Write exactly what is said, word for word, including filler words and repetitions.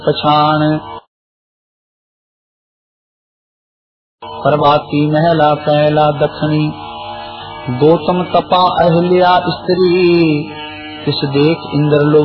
पछाण। प्रभाती महला पहला दक्षिणी, गौतम तपा अहल्या स्त्री, तिस देख इंद्र लोग